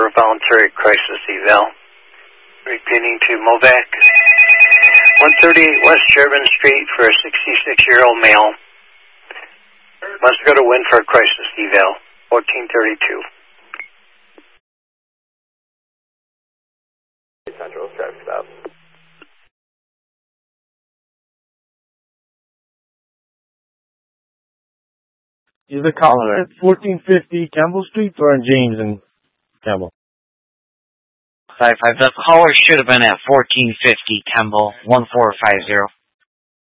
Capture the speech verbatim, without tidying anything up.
for voluntary crisis eval. Repeating to Movac. one thirty-eight West Sherman Street for a sixty-six-year-old male. Must go to Wynn for a crisis eval. fourteen thirty-two. Central traffic stop. Is the caller at fourteen fifty Campbell Street or in James and Campbell? five five. The caller should have been at fourteen fifty Campbell, one four five zero.